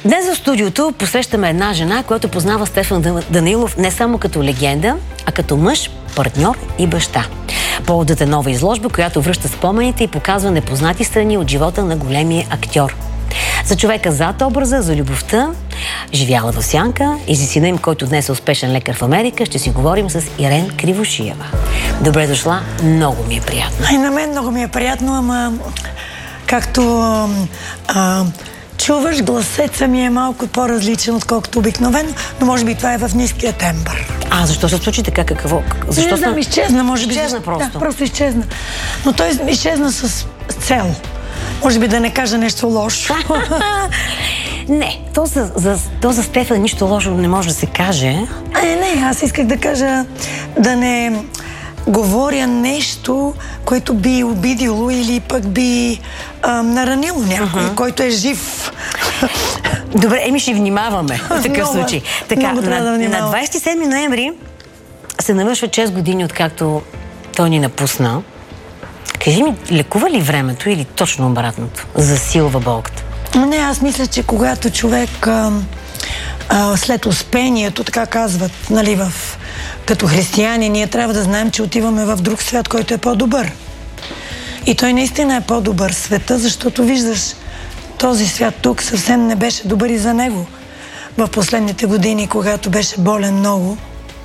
Днес в студиото посрещаме една жена, която познава Стефан Данаилов не само като легенда, а като мъж, партньор и баща. Поводът е нова изложба, която връща спомените и показва непознати страни от живота на големия актьор. За човека зад образа, за любовта, живяла в сянка и за сина им, който днес е успешен лекар в Америка, ще си говорим с Ирен Кривошиева. Добре дошла, много ми е приятно. И на мен много ми е приятно, ама както чуваш, гласеца ми е малко по-различен, отколкото обикновено, но може би това е в ниския тембър. Защо се случи така? Какво? Защо не знам, изчезна, може би. Изчезна просто. Да, просто изчезна. Но той изчезна с цел. Може би да не кажа нещо лошо. Не, то за Стефан нищо лошо не може да се каже. Не, аз исках да кажа да не говоря нещо, което би обидило или пък би наранило някой, който е жив. Добре, ще внимаваме в такъв случай. Така, на 27 ноември се навършва 6 години, откакто той ни напусна. Кажи ми, лекува ли времето или точно обратното? Засилва болката? Не, аз мисля, че когато човек след успението, така казват, нали, като християни, ние трябва да знаем, че отиваме в друг свят, който е по-добър. И той наистина е по-добър света, защото виждаш, този свят тук съвсем не беше добър и за него в последните години, когато беше болен много.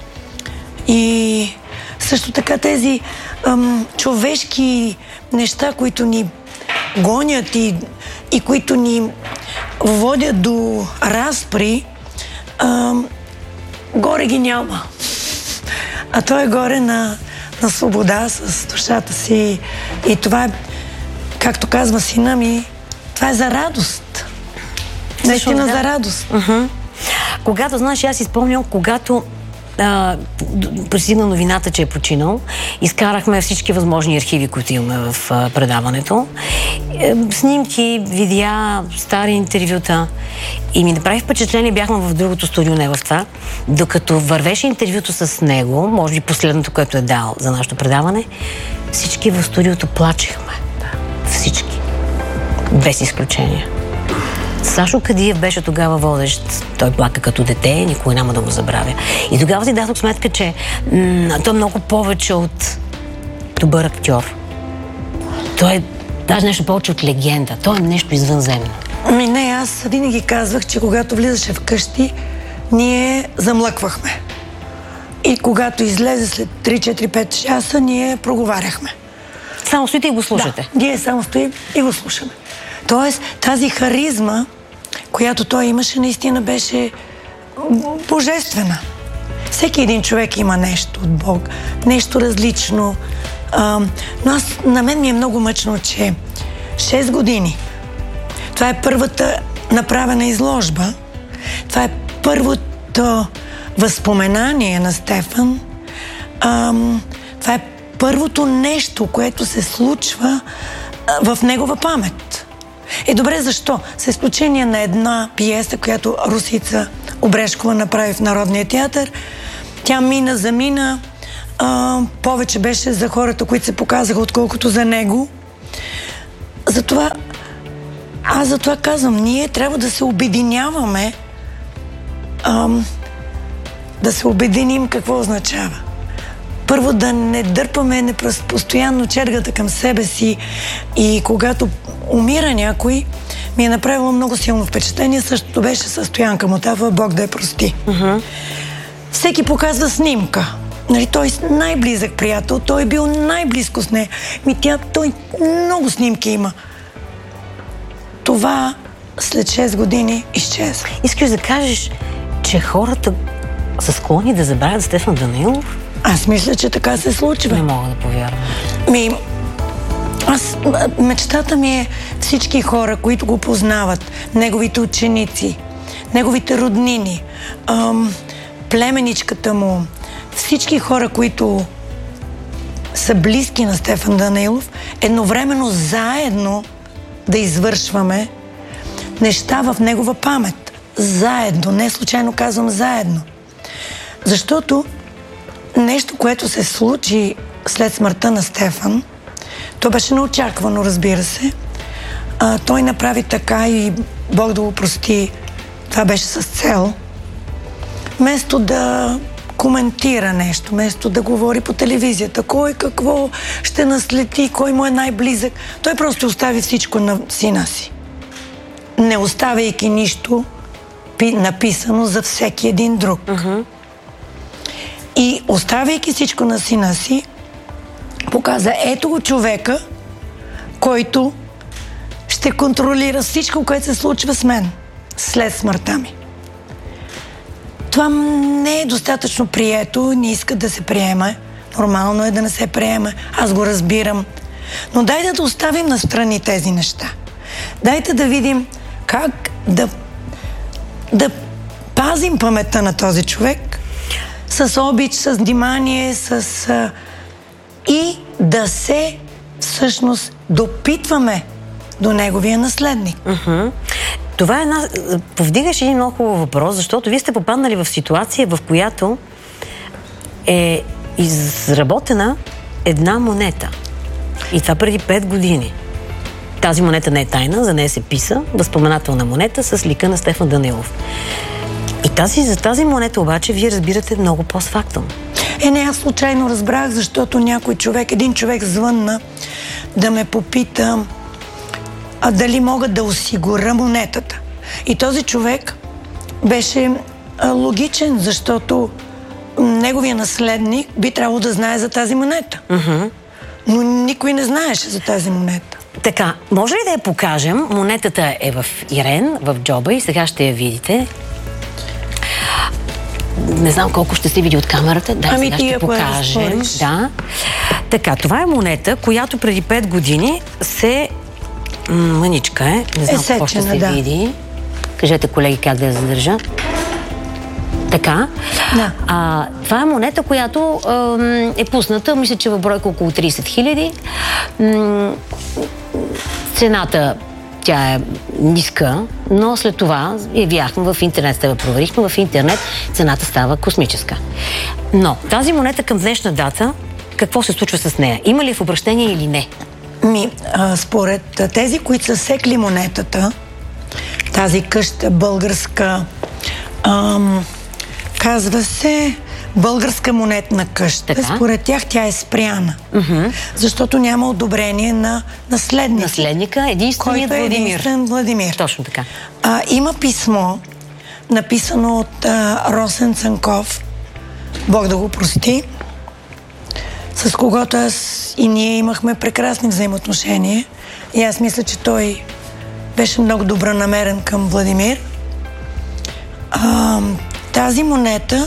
И също така тези човешки неща, които ни гонят и които ни водят до разпри, горе ги няма. А той е горе на свобода с душата си. И това е, както казва сина ми, това е за радост. Наистина за радост. Когато, знаеш, аз си спомням, когато пристигна новината, че е починал, изкарахме всички възможни архиви, които имаме в предаването. Снимки, видеа, стари интервюта. И ми направи впечатление, бяхме в другото студио, не в това. Докато вървеше интервюто с него, може би последното, което е дал за нашето предаване, всички в студиото плачехме. Всички. Без изключение. Сашо Кадиев беше тогава водещ. Той плака като дете, никой няма да го забравя. И тогава си дадох сметка, че той е много повече от добър актьор. Той е даже нещо повече от легенда. Той е нещо извънземно. Не, аз винаги казвах, че когато влизаше вкъщи, ние замлъквахме. И когато излезе след 3-4-5 часа, ние проговаряхме. Само стоите и го слушате? Да, ние само стоим и го слушаме. Тоест, тази харизма, която той имаше, наистина беше божествена. Всеки един човек има нещо от Бог, нещо различно. Но на мен ми е много мъчно, че 6 години, това е първата направена изложба, това е първото възпоменание на Стефан, това е първото нещо, което се случва в негова памет. Добре, защо? С изключение на една пиеса, която Русица Обрешкова направи в Народния театър, тя замина, повече беше за хората, които се показаха, отколкото за него. Затова казвам, ние трябва да се обединяваме, да се обединим какво означава. Първо, да не дърпаме постоянно чергата към себе си и когато умира някой, ми е направило много силно впечатление. Същото беше със Стоянка Мотава, Бог да я прости. Всеки показва снимка. Нали, той е най-близък приятел, той е бил най-близко с нея. Той много снимки има. Това след 6 години изчезва. Искаш да кажеш, че хората са склонни да забравят Стефан Данаилов? Аз мисля, че така се случва. Не мога да повярвам. Мечтата ми е всички хора, които го познават, неговите ученици, неговите роднини, племеничката му, всички хора, които са близки на Стефан Данаилов, едновременно заедно да извършваме неща в негова памет. Заедно, не случайно казвам заедно. Защото нещо, което се случи след смъртта на Стефан, то беше неочаквано, разбира се. Той направи така и Бог да го прости това беше с цел, вместо да коментира нещо, вместо да говори по телевизията, кой какво ще наследи, кой му е най-близък, той просто остави всичко на сина си. Не оставяйки нищо написано за всеки един друг. И оставяйки всичко на сина си, показа, ето го човека, който ще контролира всичко, което се случва с мен след смъртта ми. Това не е достатъчно прието, не иска да се приеме. Нормално е да не се приеме, аз го разбирам. Но дайте да оставим настрани тези неща. Дайте да видим как да пазим паметта на този човек с обич, с внимание, и да се всъщност допитваме до неговия наследник. Това повдигаш един много хубав въпрос, защото вие сте попаднали в ситуация, в която е изработена една монета. И това преди 5 години. Тази монета не е тайна, за нея се писа възпоменателна монета с лика на Стефан Данаилов. И за тази монета обаче вие разбирате много постфактум. Не, аз случайно разбрах, защото един човек звънна да ме попита дали мога да осигуря монетата. И този човек беше логичен, защото неговия наследник би трябвало да знае за тази монета. Но никой не знаеше за тази монета. Така, може ли да я покажем? Монетата е в Ирен, в джоба и сега ще я видите. Не знам колко ще се види от камерата. Да, сега ще покажем. Да. Така, това е монета, която преди 5 години се... мъничка е. Не знам какво ще се види. Кажете, колеги, как да я задържа. Така. Да. Това е монета, която е пусната, мисля, че в бройка около 30 000. Цената, тя е ниска, но след това явяхме в интернет, проверихме в интернет, цената става космическа. Но тази монета към днешна дата, какво се случва с нея? Има ли в обращение или не? Според тези, които са секли монетата, тази къща българска, казва се българска монетна къща. Така? Според тях тя е спряна. Защото няма одобрение на наследника. Наследника единственият Владимир. Който е единствен Владимир. Точно така. Има писмо, написано от Росен Цанков, Бог да го прости, с когото аз и ние имахме прекрасни взаимоотношения. И аз мисля, че той беше много добронамерен към Владимир. Тази монета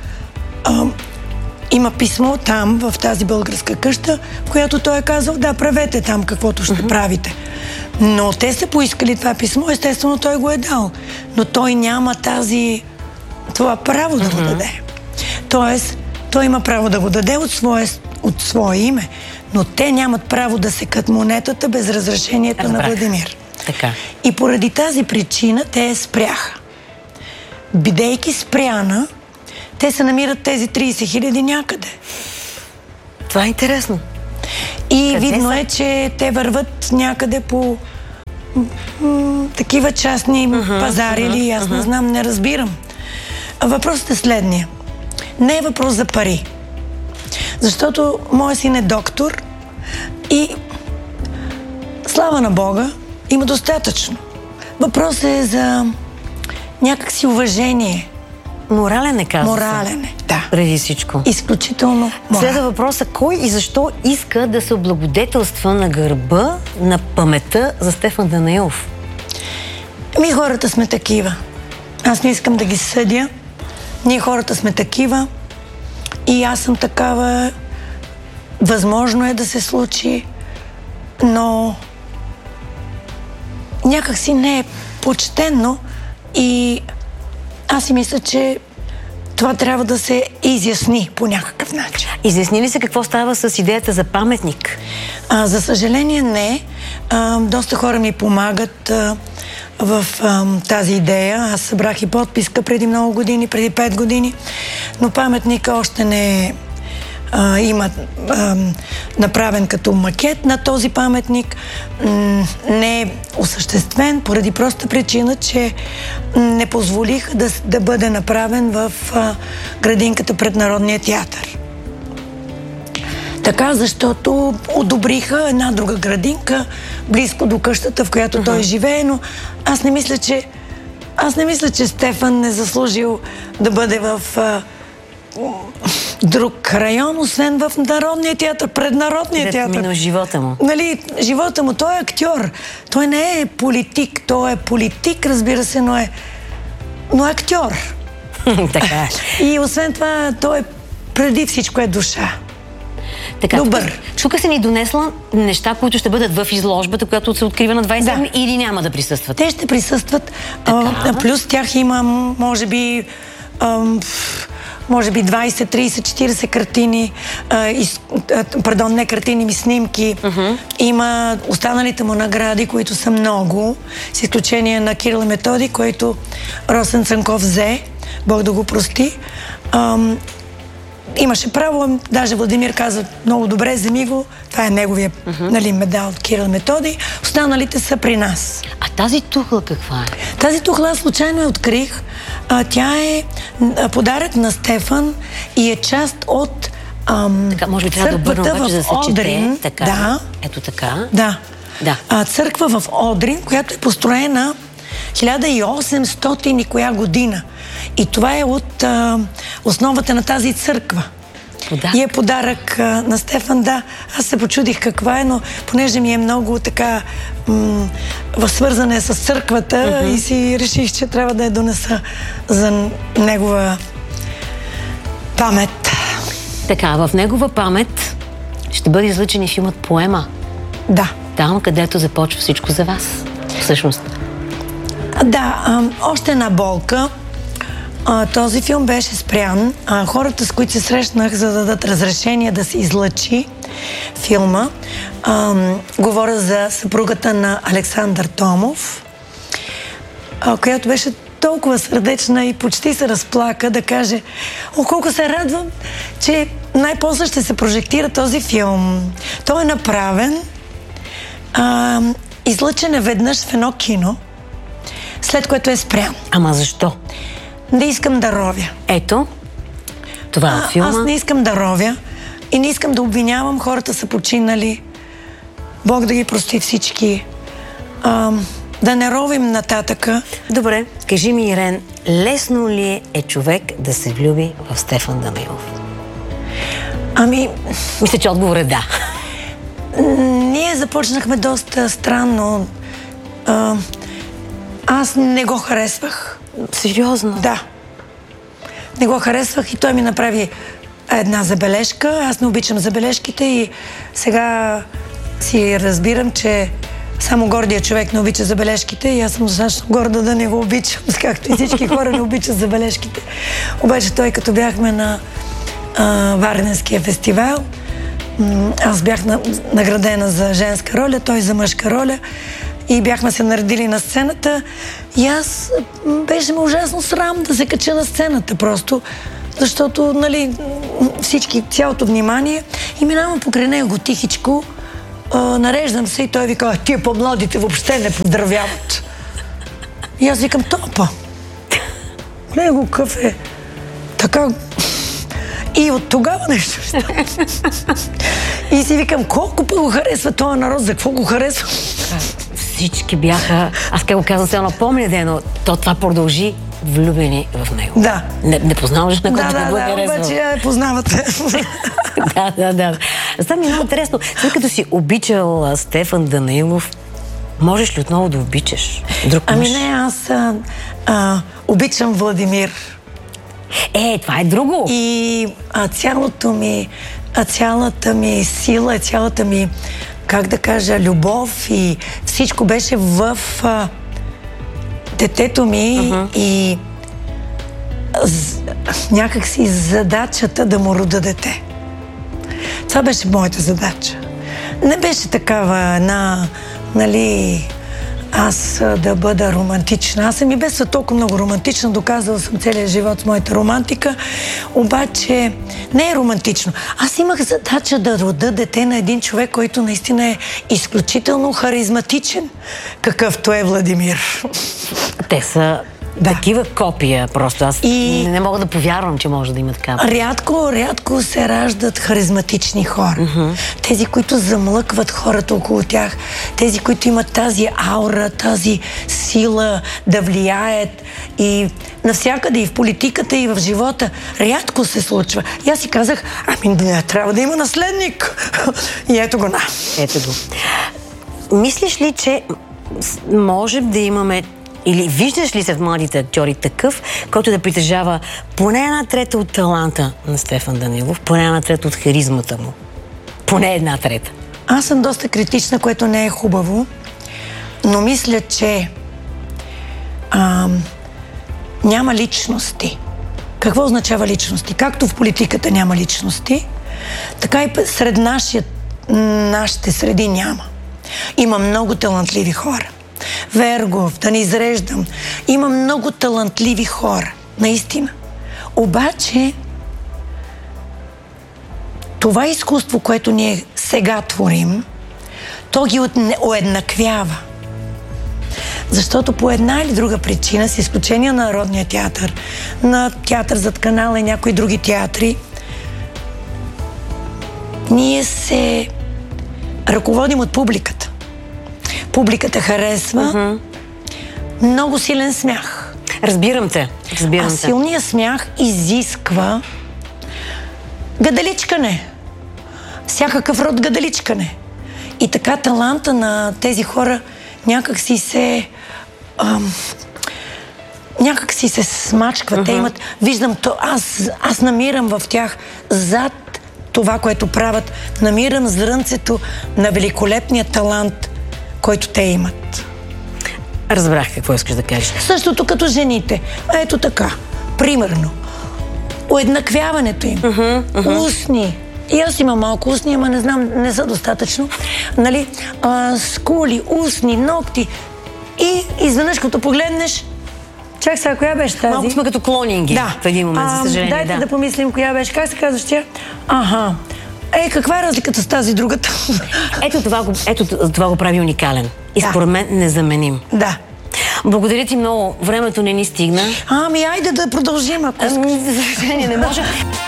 има писмо там, в тази българска къща, в която той е казал, да, правете там каквото ще правите. Но те са поискали това писмо, естествено той го е дал. Но той няма това право да го даде. Тоест, той има право да го даде от свое име, но те нямат право да секат монетата без разрешението на Владимир. Така. И поради тази причина те я спряха. Бидейки спряна, те се намират тези 30 000 някъде. Това е интересно. И видно е, че те върват някъде по такива частни пазари или аз не знам, не разбирам. Въпросът е следния. Не е въпрос за пари. Защото моят син е доктор и слава на Бога има достатъчно. Въпросът е за някакси уважение. Морален е, казва. Морален е, да. Преди всичко. Изключително морален. Следва въпроса, кой и защо иска да се облагодетелства на гърба на паметта за Стефан Данаилов? Хората сме такива. Аз не искам да ги съдя. Ние хората сме такива и аз съм такава. Възможно е да се случи, но някак си не е почтенно и аз си мисля, че това трябва да се изясни по някакъв начин. Изясни ли се какво става с идеята за паметник? За съжаление не. Доста хора ми помагат в тази идея. Аз събрах и подписка преди много години, преди 5 години, но паметника още не е има направен като макет на този паметник. Не е осъществен поради проста причина, че не позволих да бъде направен в градинката пред Народния театър. Така, защото одобриха една друга градинка, близко до къщата, в която той живее, но аз не мисля, че Стефан не заслужил да бъде в друг район, освен в Народния театър, пред Народния театър. Минал живота му. Нали, живота му, той е актьор. Той не е политик, той е политик, разбира се, но е актьор. Така. И освен това, той преди всичко е душа. Така, добър. Тук се ни донесла неща, които ще бъдат в изложбата, която се открива на 27 или няма да присъстват? Те ще присъстват. Плюс тях има, може би 20, 30, 40 картини, не картини, ми снимки. Има останалите му награди, които са много, с изключение на Кирил и Методий, който Росен Цанков взе, Бог да го прости. Имаше право, даже Владимир каза много добре, вземи го. Това е неговия медал от Кирил и Методий. Останалите са при нас. А тази тухла каква е? Тази тухла аз случайно я открих. Тя е подарък на Стефан и е част от така, може би трябва да обърна обаче, за да се Одрин. Чете. Така. Да. Ето така. Да. Църква в Одрин, която е построена 1800 и коя година. И това е от основата на тази църква. И е подарък на Стефан, да. Аз се почудих каква е, но понеже ми е много така свързане с църквата и си реших, че трябва да я донеса за негова памет. Така, в негова памет ще бъде излъчен и филмът Поема. Да. Там, където започва всичко за вас. Всъщност. Да, още една болка. Този филм беше спрян. Хората, с които се срещнах, за да дадат разрешение да се излъчи филма, говоря за съпругата на Александър Томов, която беше толкова сърдечна и почти се разплака да каже: "О, колко се радвам, че най-после ще се прожектира този филм. Той е направен, излъчен е веднъж в едно кино, след което е спрян." Ама защо? Не искам да ровя. Ето, това е филма. Аз не искам да ровя и не искам да обвинявам. Хората са починали. Бог да ги прости всички. Да не ровим нататъка. Добре, кажи ми, Ирен, лесно ли е човек да се влюби в Стефан Данаилов? Мисля, че отговор е да. Ние започнахме доста странно. Аз не го харесвах. Сериозно? Да. Не го харесвах и той ми направи една забележка. Аз не обичам забележките и сега си разбирам, че само гордия човек не обича забележките и аз съм достатъчно горда да не го обичам, както и всички хора не обичат забележките. Обаче той, като бяхме на Варненския фестивал, аз бях наградена за женска роля, той за мъжка роля. И бяхме се наредили на сцената и аз беше ме ужасно срам да се кача на сцената просто, защото, нали, цялото внимание и минавам покрай него тихичко, нареждам се и той вика: "Тия по-младите въобще не поздравяват." И аз викам: "Топа! Него какъв е?" Така. И от тогава нещо става. И си викам: колко го харесва този народ, за какво го харесва? Всички бяха, аз как го казвам, се напомня, но това продължи, влюбени в него. Да. Не познаваш на който го харесва. Обаче я познавате. Да. Става ми много интересно. След като си обичал Стефан Данаилов, можеш ли отново да обичаш друг мъж? Не, аз обичам Владимир. Това е друго. И цялата ми сила, цялата ми, как да кажа, любов и всичко беше в детето ми и някак си задачата да му рода дете. Това беше моята задача. Не беше такава една, нали, аз да бъда романтична. Аз съм и без толкова много романтична, доказала съм целия живот с моята романтика, обаче не е романтично. Аз имах задача да рода дете на един човек, който наистина е изключително харизматичен, какъвто е Владимир. Те са такива копия, просто аз не мога да повярвам, че може да има такава. Рядко се раждат харизматични хора. Тези, които замлъкват хората около тях. Тези, които имат тази аура, тази сила да влияят и навсякъде, и в политиката, и в живота. Рядко се случва. И аз си казах, не, трябва да има наследник. И ето го. Ето го. Мислиш ли, че може да имаме, или виждаш ли се в младите актьори такъв, който да притежава поне 1/3 от таланта на Стефан Данаилов, поне 1/3 от харизмата му? Поне 1/3. Аз съм доста критична, което не е хубаво, но мисля, че няма личности. Какво означава личности? Както в политиката няма личности, така и сред нашите среди няма. Има много талантливи хора. Вергов, да не изреждам. Има много талантливи хора, наистина. Обаче, това изкуство, което ние сега творим, то ги уеднаквява. Защото по една или друга причина, с изключение на Народния театър, на театър зад канала и някои други театри, ние се ръководим от публиката. Публиката харесва много силен смях. Разбирам те. А силният смях изисква гадаличкане. Всякакъв род гадаличкане. И така таланта на тези хора някак си се смачква. Те имат, виждам, аз намирам в тях зад това, което правят, намирам зрънцето на великолепния талант, който те имат. Разбрах какво искаш да кажеш. Същото като жените. Ето така. Примерно. Уеднаквяването им. Устни. И аз имам малко устни, ама не знам, не са достатъчно. Нали? Скули, устни, ногти. И изведнъж, като погледнеш, чак сега, коя беше тази? Малко сме като клонинги в един момент, за съжаление. Дайте да помислим коя беше. Как се казваш тя? Каква е разликата с тази другата? Ето това го прави уникален. И според мен незаменим. Да. Благодаря ти много. Времето не ни стигна. Айде да продължим, ако искаш. За съжаление не може.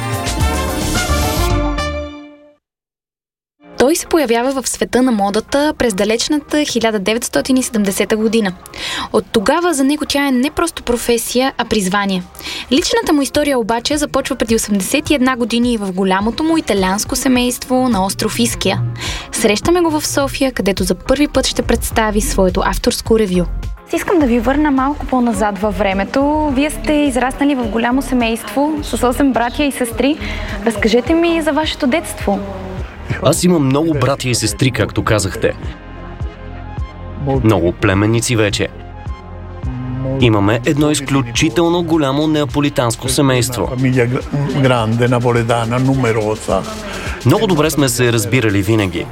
Той се появява в света на модата през далечната 1970 година. От тогава за него тя е не просто професия, а призвание. Личната му история обаче започва преди 81 години в голямото му италианско семейство на остров Иския. Срещаме го в София, където за първи път ще представи своето авторско ревю. Искам да ви върна малко по-назад във времето. Вие сте израснали в голямо семейство с 8 братя и сестри. Разкажете ми за вашето детство. Аз имам много братя и сестри, както казахте. Много племенници вече. Имаме едно изключително голямо неаполитанско семейство. Много добре сме се разбирали винаги.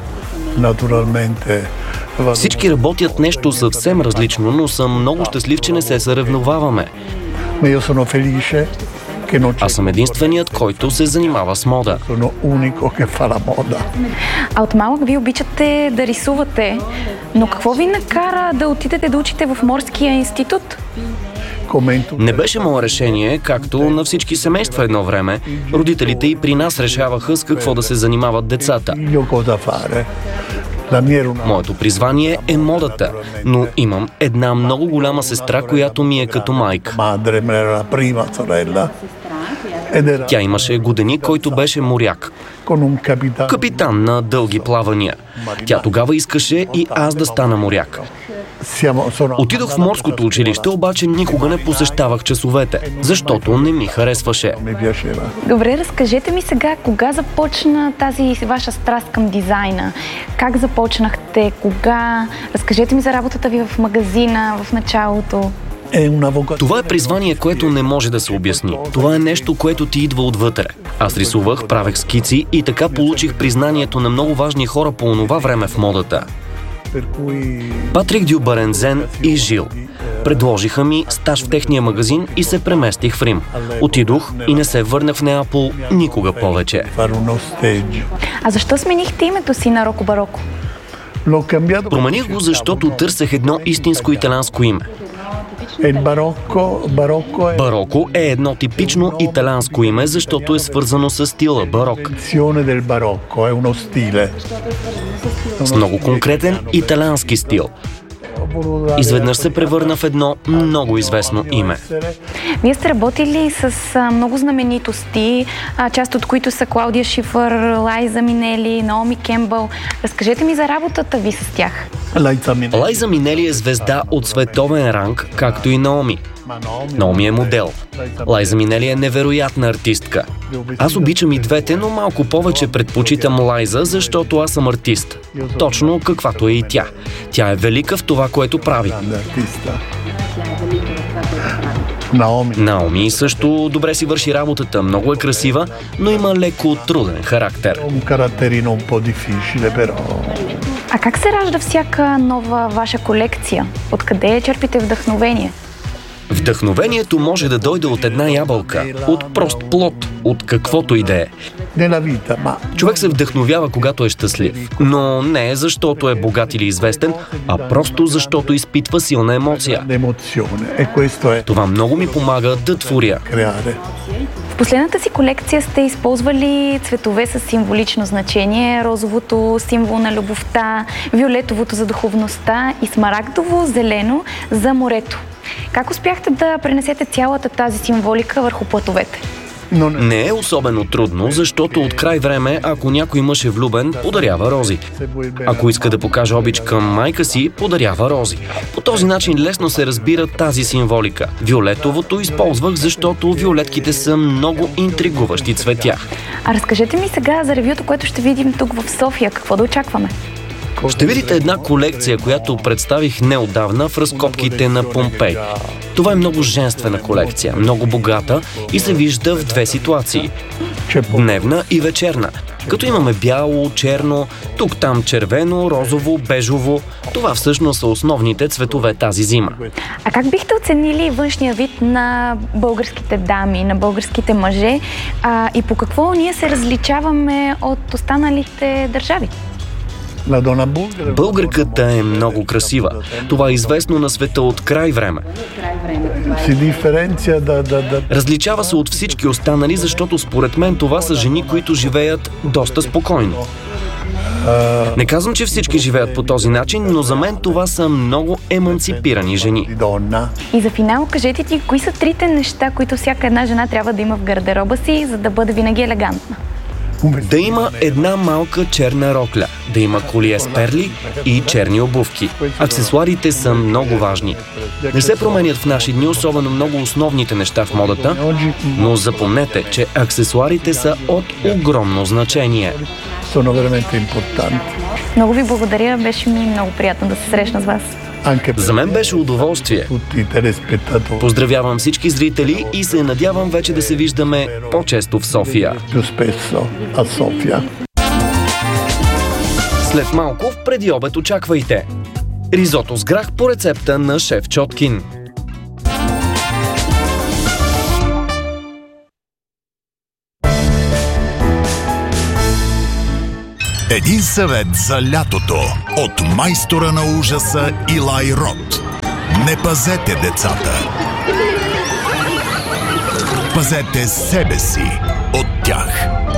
Всички работят нещо съвсем различно, но съм много щастлив, че не се съревноваваме. Аз съм единственият, който се занимава с мода. А от малък ви обичате да рисувате, но какво ви накара да отидете да учите в Морския институт? Не беше мое решение, както на всички семейства едно време. Родителите и при нас решаваха с какво да се занимават децата. Моето призвание е модата, но имам една много голяма сестра, която ми е като майка. Тя имаше годеник, който беше моряк. Капитан на дълги плавания. Тя тогава искаше и аз да стана моряк. Отидох в морското училище, обаче никога не посещавах часовете, защото не ми харесваше. Добре, разкажете ми сега, кога започна тази ваша страст към дизайна? Как започнахте? Кога? Разкажете ми за работата ви в магазина в началото. Това е призвание, което не може да се обясни. Това е нещо, което ти идва отвътре. Аз рисувах, правех скици и така получих признанието на много важни хора по онова време в модата. Патрик Дюбарензен и Жил. Предложиха ми стаж в техния магазин и се преместих в Рим. Отидох и не се върнах в Неапол никога повече. А защо сменихте името си на Роко Бароко? Промених го, защото търсех едно истинско италианско име. Бароко е едно типично италианско име, защото е свързано с стила барок. С много конкретен италиански стил. Изведнъж се превърна в едно много известно име. Вие сте работили с много знаменитости, част от които са Клаудия Шифър, Лайза Минели, Наоми Кембъл. Разкажете ми за работата ви с тях. Лайза Минели е звезда от световен ранг, както и Наоми. Наоми е модел. Лайза Минели е невероятна артистка. Аз обичам и двете, но малко повече предпочитам Лайза, защото аз съм артист. Точно каквато е и тя. Тя е велика в това, което прави. Наоми също добре си върши работата, много е красива, но има леко труден характер. А как се ражда всяка нова ваша колекция? Откъде черпите вдъхновение? Вдъхновението може да дойде от една ябълка, от прост плод, от каквото и да е. Човек се вдъхновява, когато е щастлив, но не защото е богат или известен, а просто защото изпитва силна емоция. Това много ми помага да творя. В последната си колекция сте използвали цветове с символично значение, розовото символ на любовта, виолетовото за духовността и смарагдово зелено за морето. Как успяхте да пренесете цялата тази символика върху платовете? Не е особено трудно, защото от край време, ако някой мъж е влюбен, подарява рози. Ако иска да покаже обич към майка си, подарява рози. По този начин лесно се разбира тази символика. Виолетовото използвах, защото виолетките са много интригуващи цветя. А разкажете ми сега за ревюто, което ще видим тук в София. Какво да очакваме? Ще видите една колекция, която представих неотдавна в разкопките на Помпей. Това е много женствена колекция, много богата и се вижда в две ситуации – дневна и вечерна. Като имаме бяло, черно, тук-там червено, розово, бежово. Това всъщност са основните цветове тази зима. А как бихте оценили външния вид на българските дами, на българските мъже и по какво ние се различаваме от останалите държави? Българката е много красива. Това е известно на света от край време. Различава се от всички останали, защото според мен това са жени, които живеят доста спокойно. Не казвам, че всички живеят по този начин, но за мен това са много еманципирани жени. И за финал, кажете ти, кои са трите неща, които всяка една жена трябва да има в гардероба си, за да бъде винаги елегантна? Да има една малка черна рокля, да има колие с перли и черни обувки. Аксесуарите са много важни. Не се променят в наши дни особено много основните неща в модата, но запомнете, че аксесуарите са от огромно значение. Много ви благодаря, беше ми много приятно да се срещна с вас. За мен беше удоволствие. Поздравявам всички зрители и се надявам вече да се виждаме по-често в София. След малко в предиобед очаквайте ризото с грах по рецепта на шеф Чоткин. Един съвет за лятото от майстора на ужаса Илай Рот. Не пазете децата. Пазете себе си от тях.